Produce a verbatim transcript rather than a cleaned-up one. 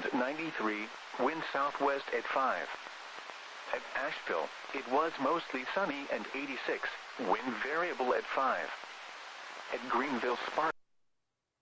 Cleveland ninety-three, wind southwest at five. At Asheville, it was mostly sunny and eighty-six, wind variable at five. At Greenville, Sparks.